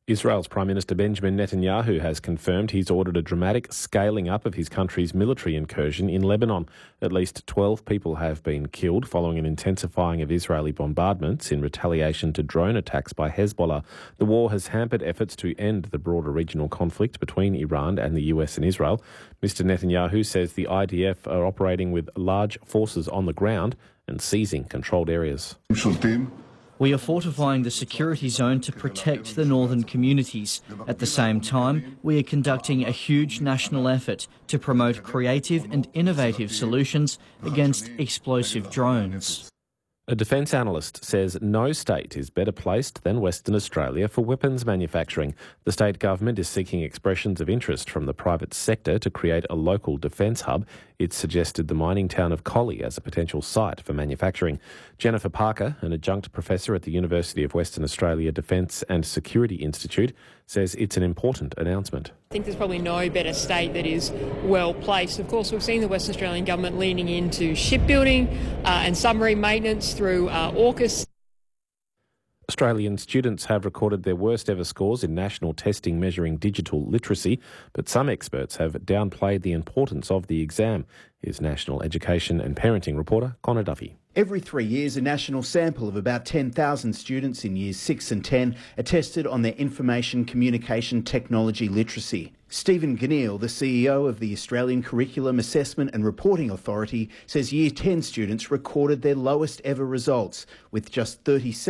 Israel's Prime Minister Benjamin Netanyahu has confirmed he's ordered a dramatic scaling up of his country's military incursion in Lebanon. At least 12 people have been killed following an intensifying of Israeli bombardments in retaliation to drone attacks by Hezbollah. The war has hampered efforts to end the broader regional conflict between Iran and the US and Israel. Mr. Netanyahu says the IDF are operating with large forces on the ground and seizing controlled areas. We are fortifying the security zone to protect the northern communities. At the same time, we are conducting a huge national effort to promote creative and innovative solutions against explosive drones. A defence analyst says no state is better placed than Western Australia for weapons manufacturing. The state government is seeking expressions of interest from the private sector to create a local defence hub. It's suggested the mining town of Collie as a potential site for manufacturing. Jennifer Parker, an adjunct professor at the University of Western Australia Defence and Security Institute, says it's an important announcement. I think there's probably no better state that is well placed. Of course, we've seen the Western Australian government leaning into shipbuilding and submarine maintenance through AUKUS. Australian students have recorded their worst ever scores in national testing measuring digital literacy, but some experts have downplayed the importance of the exam. Here's National Education and Parenting reporter Connor Duffy. Every 3 years, a national sample of about 10,000 students in years 6 and 10 are tested on their information communication technology literacy. Stephen Ganneil, the CEO of the Australian Curriculum Assessment and Reporting Authority, says Year 10 students recorded their lowest ever results, with just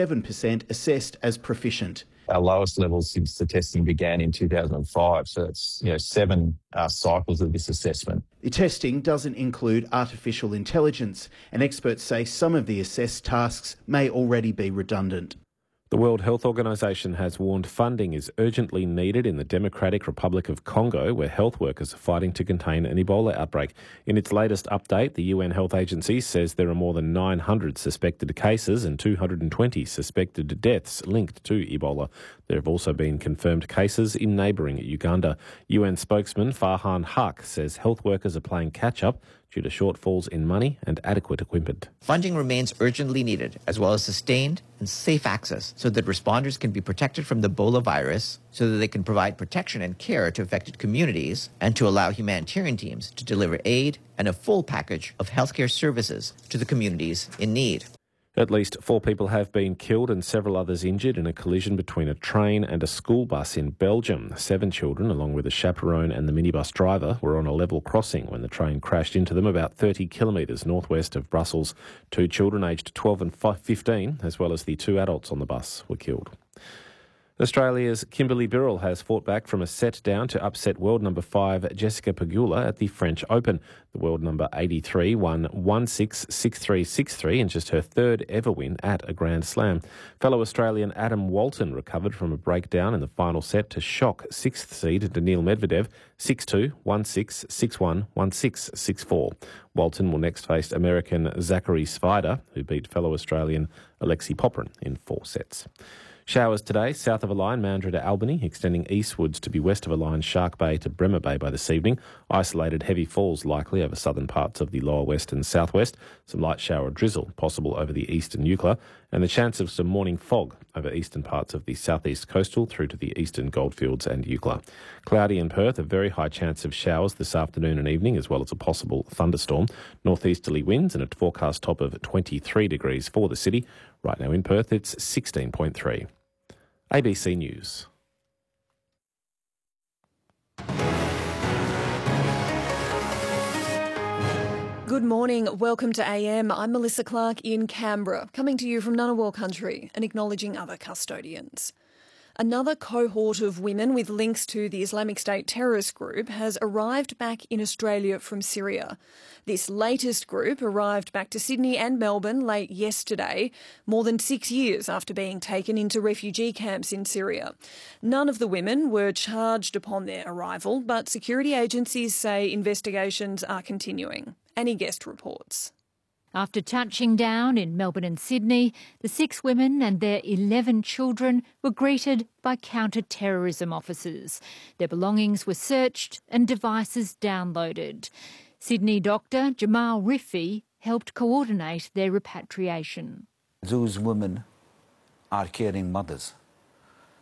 37% assessed as proficient. Our lowest levels since the testing began in 2005, so it's 7 cycles of this assessment. The testing doesn't include artificial intelligence, and experts say some of the assessed tasks may already be redundant. The World Health Organization has warned funding is urgently needed in the Democratic Republic of Congo, where health workers are fighting to contain an Ebola outbreak. In its latest update, the UN Health Agency says there are more than 900 suspected cases and 220 suspected deaths linked to Ebola. There have also been confirmed cases in neighbouring Uganda. UN spokesman Farhan Haq says health workers are playing catch-up due to shortfalls in money and adequate equipment. Funding remains urgently needed, as well as sustained and safe access, so that responders can be protected from the Ebola virus, so that they can provide protection and care to affected communities, and to allow humanitarian teams to deliver aid and a full package of healthcare services to the communities in need. At least 4 people have been killed and several others injured in a collision between a train and a school bus in Belgium. 7 children, along with a chaperone and the minibus driver, were on a level crossing when the train crashed into them about 30 kilometres northwest of Brussels. 2 children aged 12 and 15, as well as the 2 adults on the bus, were killed. Australia's Kimberly Birrell has fought back from a set down to upset world number 5 Jessica Pegula at the French Open. The world number 83 won 1-6, 6-3, 6-3 in just her 3rd ever win at a Grand Slam. Fellow Australian Adam Walton recovered from a breakdown in the final set to shock 6th seed Daniil Medvedev 6-2, 1-6, 6-1, 1-6, 6-4. Walton will next face American Zachary Svider, who beat fellow Australian Alexei Popyrin in 4 sets. Showers today, south of a line, Mandurah to Albany, extending eastwards to be west of a line, Shark Bay to Bremer Bay by this evening. Isolated heavy falls likely over southern parts of the lower west and southwest. Some light shower drizzle possible over the eastern Eucla, and the chance of some morning fog over eastern parts of the southeast coastal through to the eastern Goldfields and Eucla. Cloudy in Perth, a very high chance of showers this afternoon and evening, as well as a possible thunderstorm. Northeasterly winds and a forecast top of 23 degrees for the city. Right now in Perth, it's 16.3. ABC News. Good morning. Welcome to AM. I'm Melissa Clark in Canberra, coming to you from Ngunnawal country and acknowledging other custodians. Another cohort of women with links to the Islamic State terrorist group has arrived back in Australia from Syria. This latest group arrived back to Sydney and Melbourne late yesterday, more than 6 years after being taken into refugee camps in Syria. None of the women were charged upon their arrival, but security agencies say investigations are continuing. Annie Guest reports. After touching down in Melbourne and Sydney, the 6 women and their 11 children were greeted by counter-terrorism officers. Their belongings were searched and devices downloaded. Sydney doctor Jamal Rifi helped coordinate their repatriation. Those women are caring mothers.